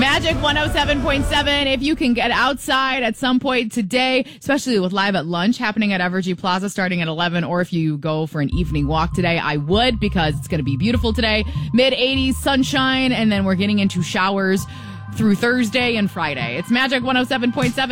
Magic 107.7. If you can get outside at some point today, especially with Live at Lunch happening at Evergy Plaza starting at 11, or if you go for an evening walk today, I would, because it's going to be beautiful today. Mid-80s, sunshine, and then we're getting into showers through Thursday and Friday. It's Magic 107.7.